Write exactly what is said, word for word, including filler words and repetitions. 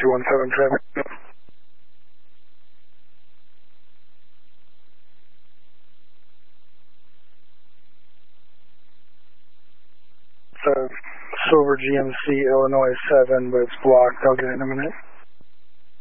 two one seven traffic. It's a silver G M C Illinois seven, but it's blocked. I'll get it in a minute.